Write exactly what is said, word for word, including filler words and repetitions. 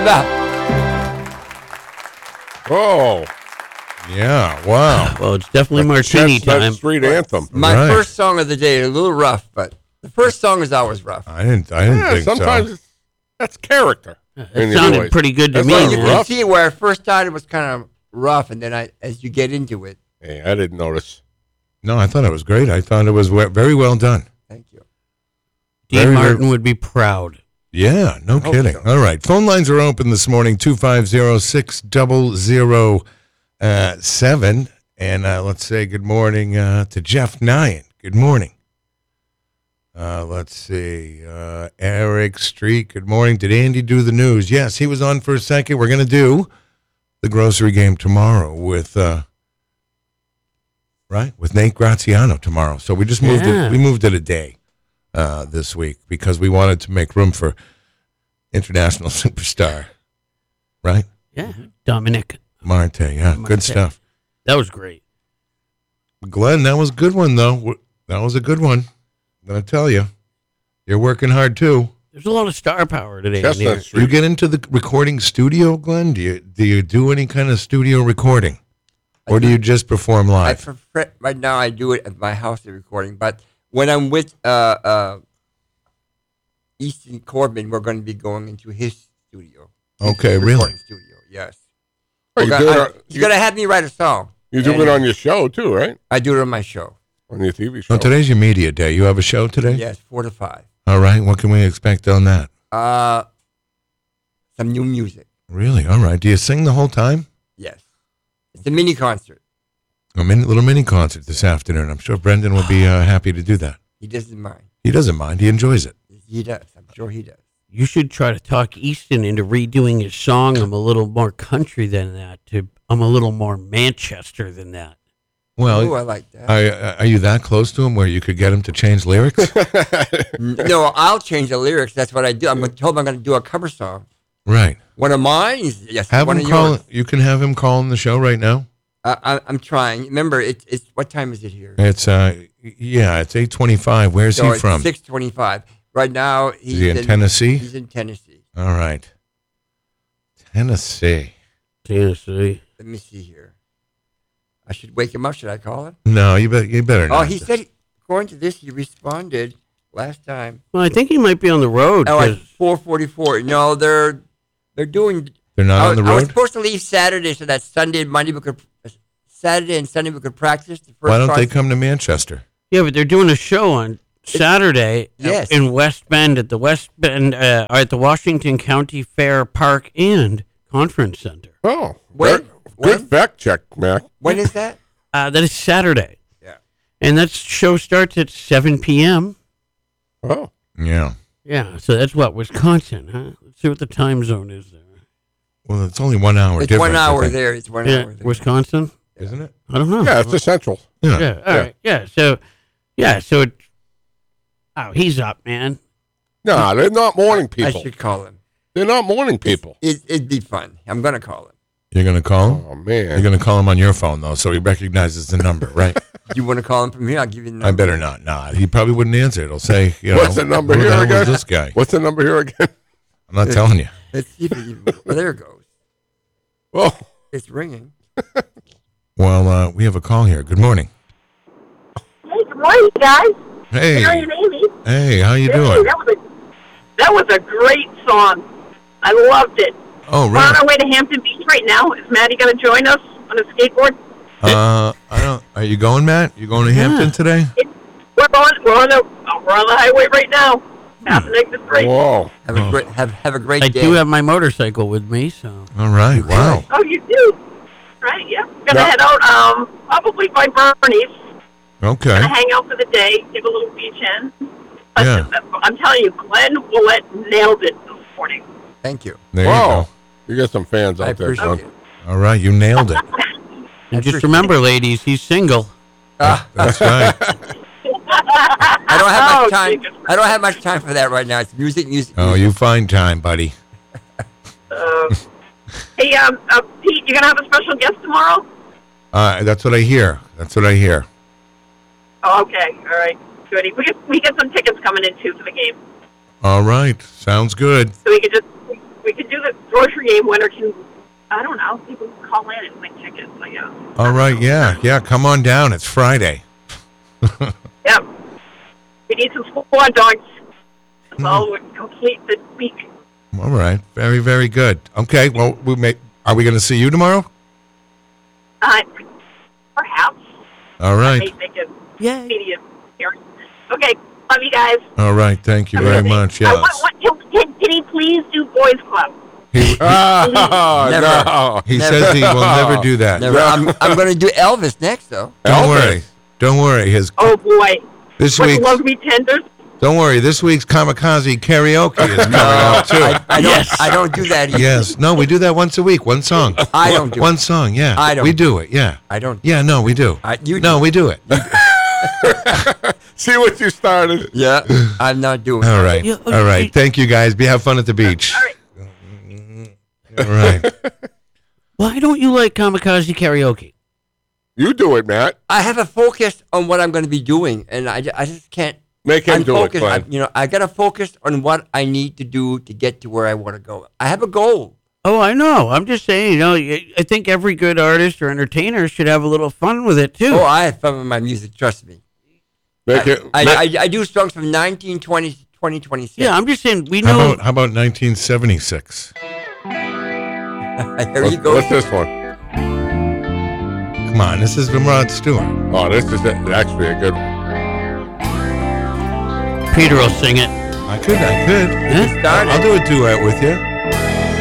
Oh. Yeah, wow. Well, it's definitely martini Chestnut time. Street Anthem. My Right. first song of the day, a little rough, but the first song is always rough. I didn't. I didn't Yeah, think sometimes so. it's, that's character. It in your sounded voice. pretty good to That's me. not You man. can rough. see where I first started was kind of rough, and then I, as you get into it, Hey, I didn't notice. No, I thought it was great. I thought it was we- very well done. thank you. Dean Very, Martin very- would be proud. Yeah, no hope kidding. so. All right, phone lines are open this morning. Two five zero six double zero seven, and uh, let's say good morning uh, to Jeff Nyan. Good morning. Uh, let's see, uh, Eric Street. Good morning. Did Andy do the news? Yes, he was on for a second. We're going to do the grocery game tomorrow with, uh, right, with Nate Graziano tomorrow. So we just moved Yeah. it. We moved it a day uh, this week because we wanted to make room for international superstar, right? Yeah, Dominic. Marte. Yeah, Marte. good stuff. That was great. Glenn, that was a good one though. That was a good one. I'm gonna tell you, you're working hard too. There's a lot of star power today. in Chestnut here. Do you Street. get into the recording studio, Glenn? Do you do you do any kind of studio recording, or do you just perform I live? prefer, right now I do it at my house, the recording, but when I'm with uh, uh, Easton Corbin, we're going to be going into his studio. Okay, His really? recording studio, yes. Oh, We're you gonna- do it I- on- he's you- going to have me write a song. You do And it on your show, too, right? I do it on my show. On your T V show. So today's your media day. You have a show today? Yes, four to five. All right. What can we expect on that? Uh, some new music. Really? All right. Do you sing the whole time? Yes. It's a mini concert. A mini, little mini concert this afternoon. I'm sure Brendan will be uh, happy to do that. He doesn't mind. He doesn't mind. He enjoys it. He does. I'm sure he does. You should try to talk Easton into redoing his song. I'm a little more country than that. To I'm a little more Manchester than that. Well, Ooh, I like that. are, are you that close to him where you could get him to change lyrics? N- no, I'll change the lyrics. That's what I do. I'm gonna tell him I'm going to do a cover song. Right. One of mine? Is- Yes. Have one him of call. yours. You can have him call in the show right now. I, I, I'm trying. Remember, it's it's what time is it here? It's uh, yeah, it's eight twenty-five. Where's So he it's from? six twenty-five. Right now, he's Is he in Tennessee? He's in Tennessee. All right. Tennessee. Tennessee. Let me see here. I should wake him up. Should I call him? No, you better. You better. Oh, not. he said, according to this, he responded last time. Well, I think he might be on the road. Oh, at 'cause- four forty-four. No, they're they're doing. they're not I, on the was- I was road. supposed to leave Saturday, so that Sunday and Monday we could. Saturday and Sunday we could practice. The first Why don't they concert. come to Manchester? yeah, but they're doing a show on Saturday Yes. in West Bend at the West Bend uh, at the Washington County Fair Park and Conference Center. Oh, When? very- When? good fact check, Mac. When is that? Uh, that is Saturday. Yeah. And that show starts at seven p.m. Oh, Yeah. Yeah, so that's what, Wisconsin, huh? Let's see what the time zone is there. Well, it's only one hour. It's difference, one I hour think. there. It's one Yeah, hour there. Wisconsin? isn't it? I don't know. yeah, it's essential. Yeah. Yeah, all right. Yeah, so, yeah, so, it, oh, he's up, man. No, they're not morning I people. should call him. They're not morning people. It, it'd be fun. I'm gonna call him. You're gonna call him. Oh man, You're gonna call him on your phone though, so he recognizes the number, right? You want to call him from here? I'll give you the number. I better not. Nah, he probably wouldn't answer. It'll say, you know, What's the number who here the hell again? is this guy? What's the number here again? I'm not telling you. Let's see if it even. Well, there it goes. Oh, It's ringing. Well, uh, we have a call here. Good morning. Hey, good morning, guys. Hey, Mary and Amy. hey, how you Hey, doing? that was a that was a great song. I loved it. Oh, We're on really? our way to Hampton Beach right now. Is Maddie going to join us on a skateboard? Uh, I don't. Are you going, Matt? You going to Yeah. Hampton today? It, we're on we're on the we're on the highway right now. Passing exit three. whoa! Have a great have have a great I day. do have my motorcycle with me, so. All right. Wow. Oh, you do. Right? Yeah. Gonna Yeah. head out um probably by Bernie's. Okay. Gonna hang out for the day. Give a little beach in. But Yeah. I'm telling you, Glenn Willett nailed it this morning. Thank you. There Wow, you got some fans I out there, appreciate son. it. you go. All right. You nailed it. And just appreciate remember, ladies, he's single. Ah, That's right. I don't have Oh, much time. Jesus. I don't have much time for that right now. It's music, music. Oh, music. you find time, buddy. Uh, hey, um, uh, Pete, you gonna have a special guest tomorrow? Uh, that's what I hear. That's what I hear. Oh, okay, all right, goody. We get we get some tickets coming in too for the game, All right. Sounds good. so we could just we could do the grocery game winner can, I don't know, people can call in and win tickets, I guess. All right, yeah, yeah. Come on down. It's Friday. Yep. We need some squad dogs. That's all would complete the week. All right, very, very good. Okay, well, we may. Are we going to see you tomorrow? Uh, perhaps. All I right, may make a Yay. media appearance. Okay, love you guys. all right. Thank you very Okay. much. I Yes. want, what, can, can, can he please do Boys Club? He, Oh, Never. no. he Never. says he will never do that. Never. I'm, I'm going to do Elvis next, though. Don't Elvis. worry. Don't worry. His Oh, boy. this What's week's Love Me Tender? don't worry. This week's kamikaze karaoke is coming up too. I, I don't. Yes. I don't do that. Either. Yes. No, we do that once a week. One song. I don't do One it. song. Yeah. I don't We do it. Yeah. I don't. Yeah. No, we do. I, you No, do. we do it. See what you started. Yeah, I'm not doing. All it. right. Yeah, All right. okay. Thank you guys. Be have fun at the beach. All right. All right. Why don't you like kamikaze karaoke? You do it, Matt. I have a focus on what I'm going to be doing, and I, ju- I just can't. Make him I'm do focused. it, I, Glenn. you know, I got to focus on what I need to do to get to where I want to go. I have a goal. Oh, I know. I'm just saying, you know, y- I think every good artist or entertainer should have a little fun with it, too. Oh, I have fun with my music. Trust me. Make I, it. I, make- I, I do songs from nineteen twenty to twenty twenty-six. yeah, I'm just saying, we How know. about how about nineteen seventy-six? There you what's, go. what's this one? Come on, this is from Rod Stewart. Oh, this is actually a good one. Peter will sing it. I could, I could. Huh? Darn I'll it. do a duet with you.